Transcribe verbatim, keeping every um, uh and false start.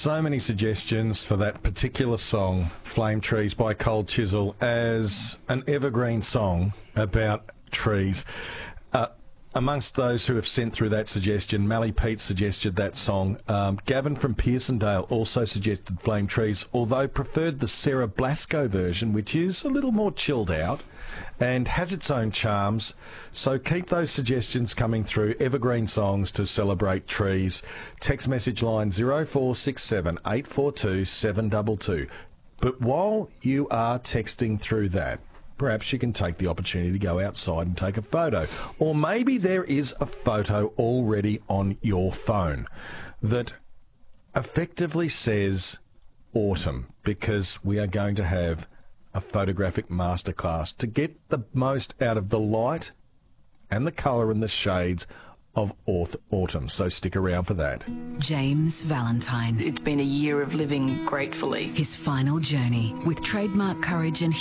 So many suggestions for that particular song, Flame Trees by Cold Chisel, as an evergreen song about trees. Uh, amongst those who have sent through that suggestion, Mally Pete suggested that song. Um, Gavin from Pearsondale also suggested Flame Trees, although preferred the Sarah Blasco version, which is a little more chilled out and has its own charms. So keep those suggestions coming through. Evergreen songs to celebrate trees. Text message line zero four six seven, eight four two, seven two two. But while you are texting through that, perhaps you can take the opportunity to go outside and take a photo. Or maybe there is a photo already on your phone that effectively says autumn, because we are going to have a photographic masterclass to get the most out of the light and the colour and the shades of autumn. So stick around for that. James Valentine. It's been a year of living gratefully. His final journey with trademark courage and